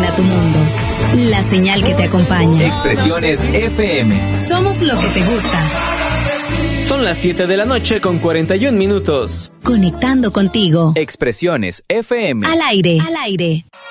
para tu mundo. La señal que te acompaña. Expresiones FM. Somos lo que te gusta. Son las 7 de la noche con 41 minutos. Conectando contigo. Expresiones FM. Al aire. Al aire.